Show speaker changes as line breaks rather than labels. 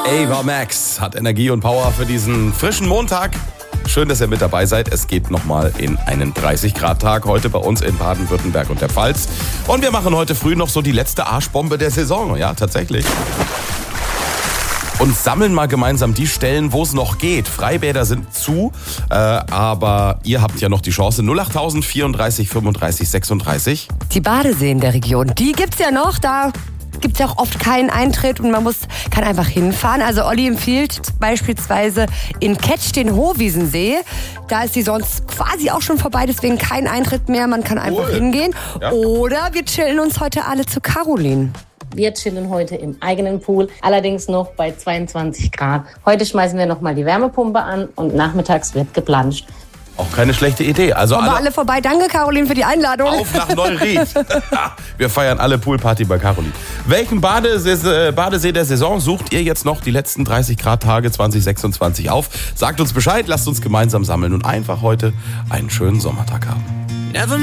Ava Max hat Energie und Power für diesen frischen Montag. Schön, dass ihr mit dabei seid. Es geht nochmal in einen 30-Grad-Tag heute bei uns in Baden-Württemberg und der Pfalz. Und wir machen heute früh noch so die letzte Arschbombe der Saison. Ja, tatsächlich. Und sammeln mal gemeinsam die Stellen, wo es noch geht. Freibäder sind zu, aber ihr habt ja noch die Chance. 08000 34 35 36.
Die Badeseen der Region, die gibt's ja noch. Da gibt's ja auch oft keinen Eintritt und man kann einfach hinfahren. Also Olli empfiehlt beispielsweise in Ketsch den Hohwiesensee. Da ist die sonst quasi auch schon vorbei, deswegen kein Eintritt mehr. Man kann einfach hingehen. Ja. Oder wir chillen uns heute alle zu Caroline.
Wir chillen heute im eigenen Pool, allerdings noch bei 22 Grad. Heute schmeißen wir nochmal die Wärmepumpe an und nachmittags wird geplanscht.
Auch keine schlechte Idee. Also
kommen wir alle vorbei. Danke, Caroline, für die Einladung.
Auf nach Neuried. Wir feiern alle Poolparty bei Caroline. Welchen Badesee der Saison sucht ihr jetzt noch die letzten 30 Grad Tage 2026 auf? Sagt uns Bescheid, lasst uns gemeinsam sammeln und einfach heute einen schönen Sommertag haben.